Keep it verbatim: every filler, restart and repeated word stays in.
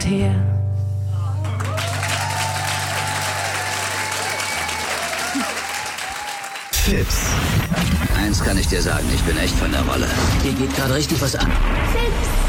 her. Fips. Eins kann ich dir sagen, ich bin echt von der Rolle. Hier geht gerade richtig was an. Fips.